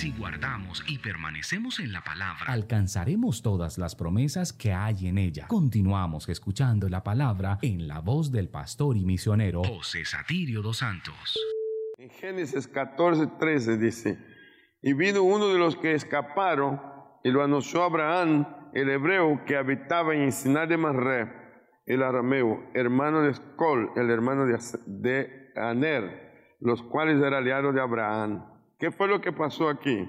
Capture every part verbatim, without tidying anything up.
Si guardamos y permanecemos en la palabra, alcanzaremos todas las promesas que hay en ella. Continuamos escuchando la palabra en la voz del pastor y misionero José Satirio dos Santos. En Génesis catorce, trece dice: y vino uno de los que escaparon y lo anunció a Abraham, el hebreo que habitaba en Sinar de Mamre, el arameo, hermano de Escol, el hermano de, de Aner, los cuales eran aliados de Abraham. ¿Qué fue lo que pasó aquí?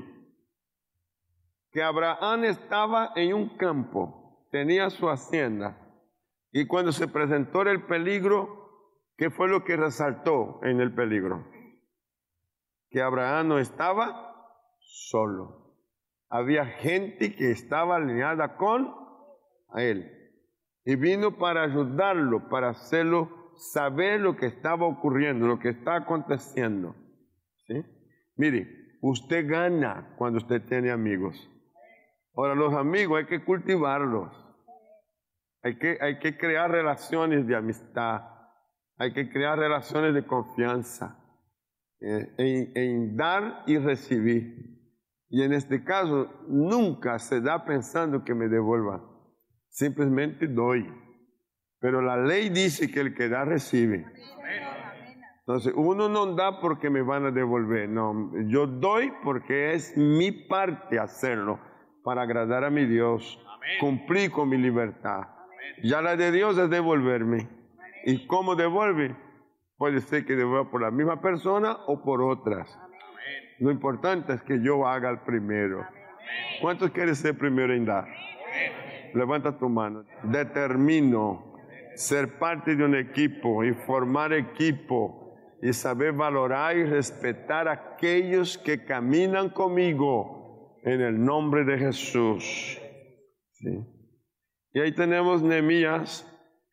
Que Abraham estaba en un campo, tenía su hacienda, y cuando se presentó el peligro, ¿qué fue lo que resaltó en el peligro? Que Abraham no estaba solo. Había gente que estaba alineada con él. Y vino para ayudarlo, para hacerlo saber lo que estaba ocurriendo, lo que está aconteciendo. ¿Sí? Mire, usted gana cuando usted tiene amigos. Ahora, los amigos hay que cultivarlos. Hay que, hay que crear relaciones de amistad. Hay que crear relaciones de confianza. Eh, en, en dar y recibir. Y en este caso, nunca se da pensando que me devuelva. Simplemente doy. Pero la ley dice que el que da, recibe. Entonces, uno no da porque me van a devolver. No, yo doy porque es mi parte hacerlo para agradar a mi Dios. Amén. Cumplir con mi libertad. Amén. Ya la de Dios es devolverme. Amén. ¿Y cómo devuelve? Puede ser que devuelva por la misma persona o por otras. Amén. Lo importante es que yo haga el primero. Amén. ¿Cuántos quieren ser primero en dar? Amén. Levanta tu mano. Determino ser parte de un equipo y formar equipo y saber valorar y respetar a aquellos que caminan conmigo en el nombre de Jesús. ¿Sí? Y ahí tenemos Nehemías.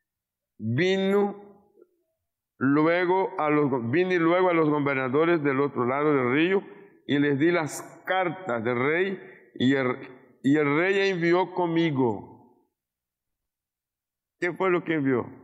Vino luego a los, vine luego a los gobernadores del otro lado del río y les di las cartas del rey y el, y el rey envió conmigo. ¿Qué fue lo que envió?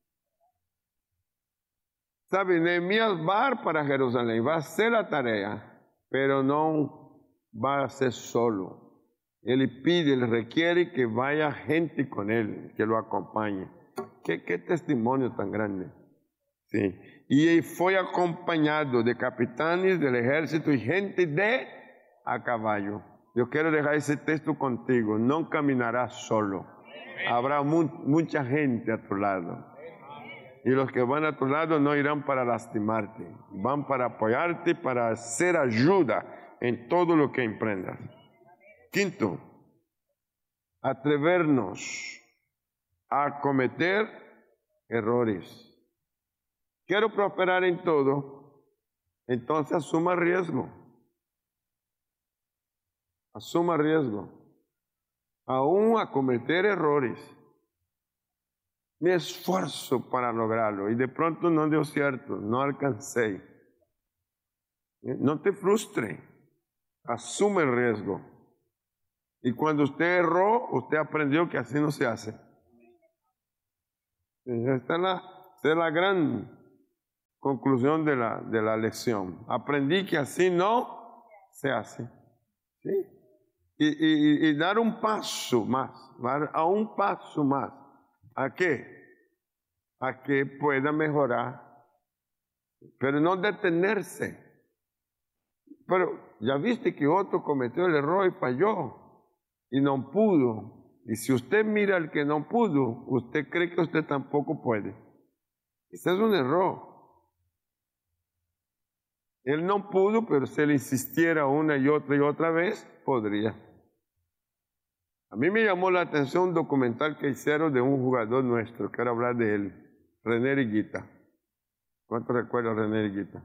¿Sabe? Nehemías va para Jerusalén, va a hacer la tarea, pero no va a ser solo. Él pide, él requiere que vaya gente con él, que lo acompañe. ¿Qué, qué testimonio tan grande? Sí. Y él fue acompañado de capitanes del ejército y gente de a caballo. Yo quiero dejar ese texto contigo. No caminarás solo. Habrá mu mucha gente a tu lado. Y los que van a tu lado no irán para lastimarte. Van para apoyarte, para hacer ayuda en todo lo que emprendas. Quinto, atrevernos a cometer errores. Quiero prosperar en todo, entonces asuma riesgo. Asuma riesgo. Aún a cometer errores. Me esfuerzo para lograrlo y de pronto no dio cierto, no alcancé. No te frustre. Asume el riesgo. Y cuando usted erró, usted aprendió que así no se hace. Esta es la, esta es la gran conclusión de la, de la lección. Aprendí que así no se hace. ¿Sí? Y, y, y dar un paso más, dar a un paso más. ¿A qué? A que pueda mejorar. Pero no detenerse. Pero ya viste que otro cometió el error y falló. Y no pudo. Y si usted mira al que no pudo, usted cree que usted tampoco puede. Ese es un error. Él no pudo, pero si le insistiera una y otra y otra vez, podría. A mí me llamó la atención un documental que hicieron de un jugador nuestro. Quiero hablar de él. René Higuita. ¿Cuánto recuerda René Higuita?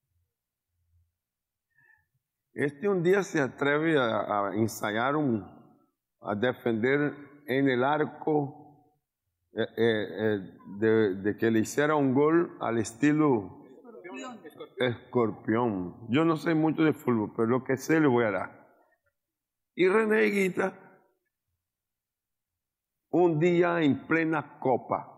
Este un día se atreve a, a ensayar, un, a defender en el arco eh, eh, eh, de, de que le hiciera un gol al estilo escorpión. escorpión. Yo no sé mucho de fútbol, pero lo que sé le voy a dar. Y René Higuita, un día en plena copa,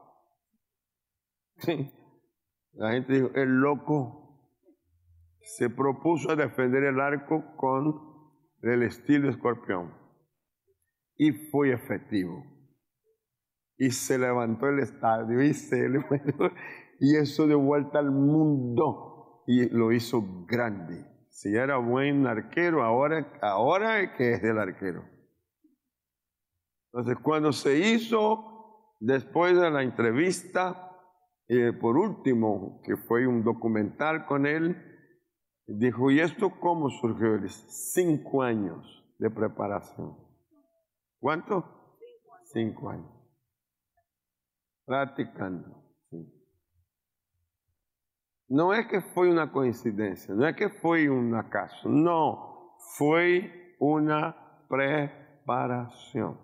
la gente dijo, el loco se propuso a defender el arco con del estilo escorpión. Y fue efectivo. Y se levantó el estadio y se levantó, y eso de vuelta al mundo. Y lo hizo grande. Si era buen arquero, ahora, ahora es que es el arquero. Entonces, cuando se hizo, después de la entrevista, eh, por último, que fue un documental con él, dijo, ¿y esto cómo surgió? Él dice, cinco años de preparación. ¿Cuánto? Cinco años. Practicando. Sí. No es que fue una coincidencia, no es que fue un acaso, no, fue una preparación.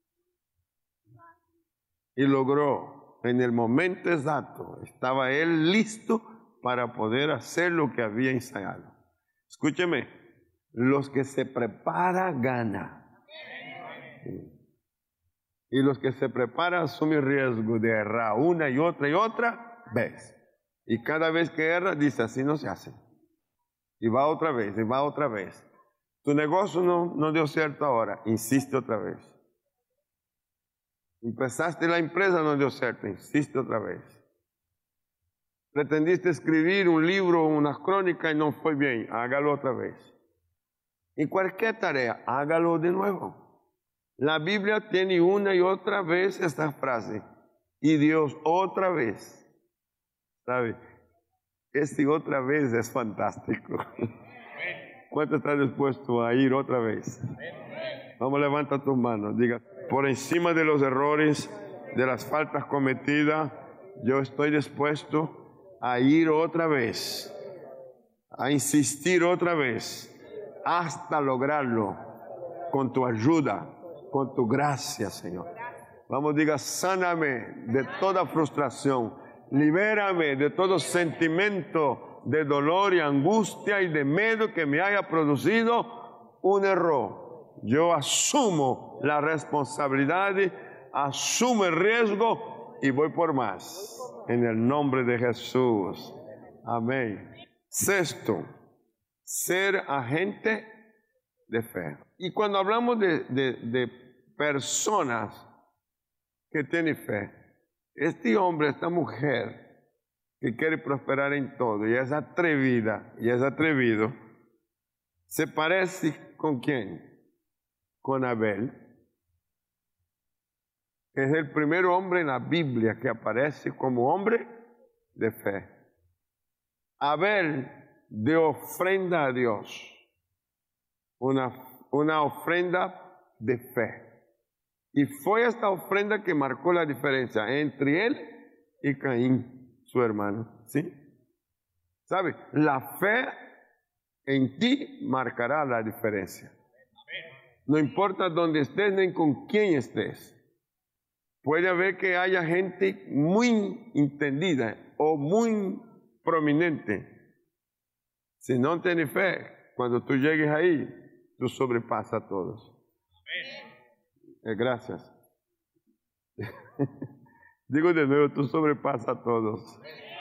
Y logró, en el momento exacto, estaba él listo para poder hacer lo que había ensayado. Escúcheme, los que se preparan ganan. Sí. Y los que se preparan asumen riesgo de errar una y otra y otra vez. Y cada vez que erra, dice, así no se hace. Y va otra vez, y va otra vez. Tu negocio no, no dio cierto ahora, insiste otra vez. Empezaste la empresa, no dio cierto, insiste otra vez. Pretendiste escribir un libro, una crónica y no fue bien, hágalo otra vez. Y cualquier tarea, hágalo de nuevo. La Biblia tiene una y otra vez esta frase. Y Dios otra vez. ¿Sabe? Este otra vez es fantástico. ¿Cuánto estás dispuesto a ir otra vez? Vamos, levanta tus manos. Diga, por encima de los errores, de las faltas cometidas, yo estoy dispuesto a ir otra vez. A insistir otra vez. Hasta lograrlo. Con tu ayuda. Con tu gracia, Señor. Vamos, diga, sáname de toda frustración, libérame de todo sentimiento de dolor y angustia y de miedo que me haya producido un error. Yo asumo la responsabilidad, asumo el riesgo y voy por más. En el nombre de Jesús. Amén. Sexto, ser agente de fe. Y cuando hablamos de, de, de personas que tienen fe, este hombre, esta mujer que quiere prosperar en todo y es atrevida y es atrevido, se parece ¿con quién? Con Abel, que es el primer hombre en la Biblia que aparece como hombre de fe. Abel dio ofrenda a Dios. Una, una ofrenda de fe. Y fue esta ofrenda que marcó la diferencia entre él y Caín, su hermano. ¿Sí? ¿Sabe? La fe en ti marcará la diferencia. No importa dónde estés ni con quién estés. Puede haber que haya gente muy entendida o muy prominente. Si no tienes fe, cuando tú llegues ahí, tú sobrepasas a todos. Eh, gracias. Digo de nuevo, tú sobrepasas a todos.